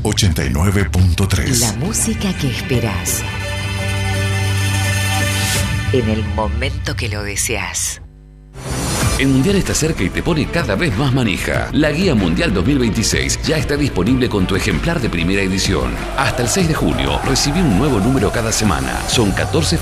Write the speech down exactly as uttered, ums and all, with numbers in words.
ochenta y nueve punto tres. La música que esperás en el momento que lo deseas. El Mundial está cerca y te pone cada vez más manija. La Guía Mundial dos mil veintiséis ya está disponible con tu ejemplar de primera edición. Hasta el seis de junio recibí un nuevo número cada semana. Son catorce